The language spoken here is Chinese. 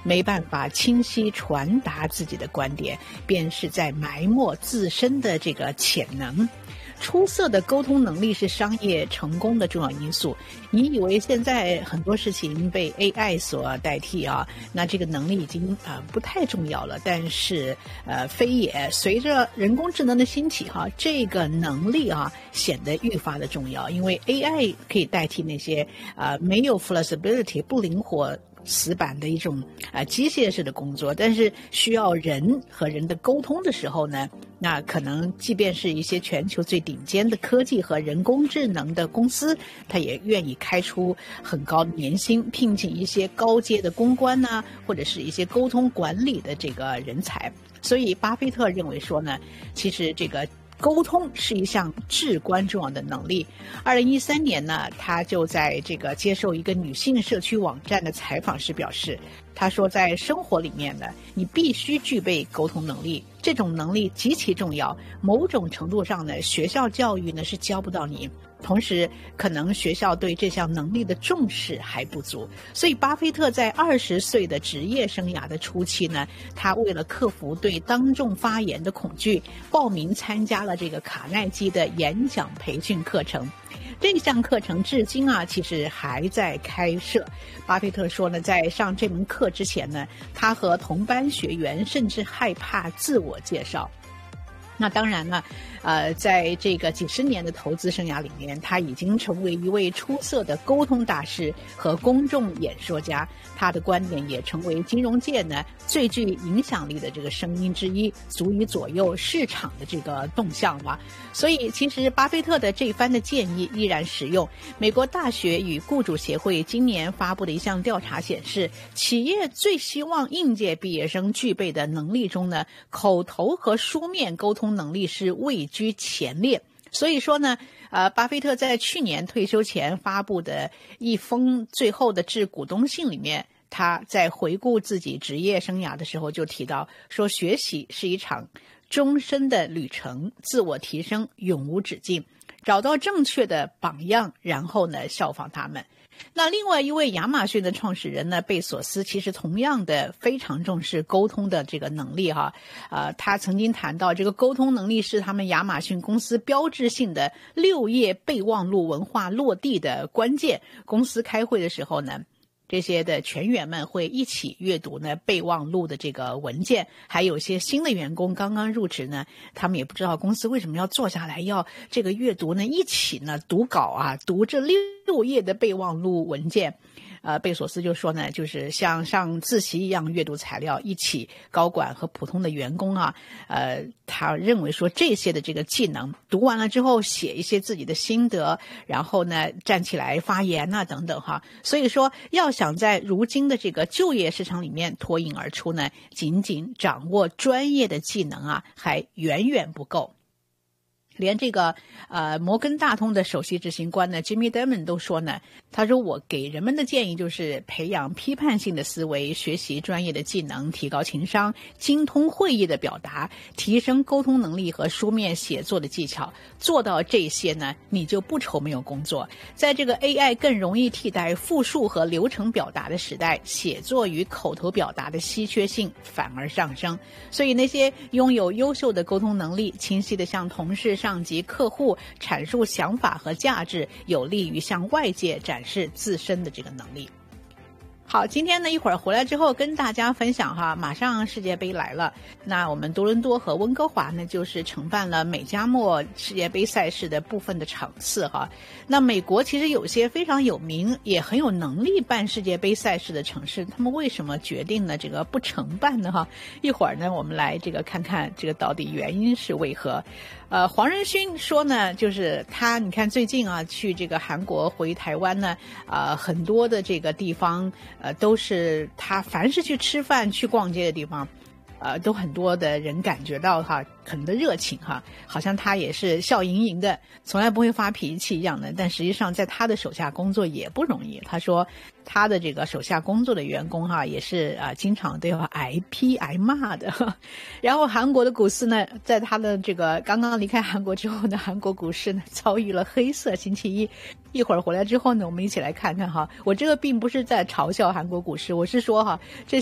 没办法清晰传达自己的观点，便是在埋没自身的这个潜能。出色的沟通能力是商业成功的重要因素。你以为现在很多事情被 AI 所代替啊，那这个能力已经不太重要了，但是非也。随着人工智能的兴起这个能力显得愈发的重要，因为 AI 可以代替那些没有 flexibility 不灵活死板的一种机械式的工作，但是需要人和人的沟通的时候呢，那可能即便是一些全球最顶尖的科技和人工智能的公司，他也愿意开出很高的年薪，聘请一些高阶的公关或者是一些沟通管理的这个人才。所以巴菲特认为说呢，其实这个沟通是一项至关重要的能力。2013年呢，他就在这个接受一个女性社区网站的采访时表示，他说在生活里面呢，你必须具备沟通能力，这种能力极其重要。某种程度上呢，学校教育呢是教不到你，同时可能学校对这项能力的重视还不足。所以巴菲特在20岁的职业生涯的初期呢，他为了克服对当众发言的恐惧，报名参加了这个卡耐基的演讲培训课程。这项课程至今其实还在开设。巴菲特说呢，在上这门课之前呢，他和同班学员甚至害怕自我介绍。那当然了，在这个几十年的投资生涯里面，他已经成为一位出色的沟通大师和公众演说家。他的观点也成为金融界呢最具影响力的这个声音之一，足以左右市场的这个动向吧。所以其实巴菲特的这番的建议依然实用。美国大学与雇主协会今年发布的一项调查显示，企业最希望应届毕业生具备的能力中呢，口头和书面沟通能力是位居前列。所以说呢，巴菲特在去年退休前发布的一封最后的致股东信里面，他在回顾自己职业生涯的时候就提到说，学习是一场终身的旅程，自我提升永无止境，找到正确的榜样，然后呢效仿他们。那另外一位亚马逊的创始人呢，贝索斯其实同样的非常重视沟通的这个能力他曾经谈到这个沟通能力是他们亚马逊公司标志性的6页备忘录文化落地的关键。公司开会的时候呢，这些的全员们会一起阅读呢备忘录的这个文件，还有些新的员工刚刚入职呢，他们也不知道公司为什么要坐下来要这个阅读呢，一起呢读稿读这6页的备忘录文件。贝索斯就说呢，就是像上自习一样阅读材料，一起高管和普通的员工他认为说这些的这个技能读完了之后写一些自己的心得，然后呢站起来发言等等所以说要想在如今的这个就业市场里面脱颖而出呢，仅仅掌握专业的技能还远远不够。连这个摩根大通的首席执行官呢 Jimmy Dimon 都说呢，他说我给人们的建议就是培养批判性的思维，学习专业的技能，提高情商，精通会议的表达，提升沟通能力和书面写作的技巧。做到这些呢，你就不愁没有工作。在这个 AI 更容易替代复述和流程表达的时代，写作与口头表达的稀缺性反而上升。所以那些拥有优秀的沟通能力，清晰地向同事、上级、客户阐述想法和价值，有利于向外界展示自身的这个能力。好，今天呢一会儿回来之后跟大家分享马上世界杯来了。那我们多伦多和温哥华呢，就是承办了美加墨世界杯赛事的部分的场次那美国其实有些非常有名也很有能力办世界杯赛事的城市，他们为什么决定呢这个不承办呢一会儿呢我们来这个看看这个到底原因是为何。黄仁勋说呢，就是他你看最近去这个韩国回台湾呢很多的这个地方都是他凡是去吃饭去逛街的地方都很多的人感觉到很的热情好像他也是笑盈盈的，从来不会发脾气一样的。但实际上在他的手下工作也不容易。他说他的这个手下工作的员工也是经常都要挨批挨骂的。然后韩国的股市呢，在他的这个刚刚离开韩国之后呢，韩国股市呢遭遇了黑色星期一。一会儿回来之后呢，我们一起来看看我这个并不是在嘲笑韩国股市，我是说这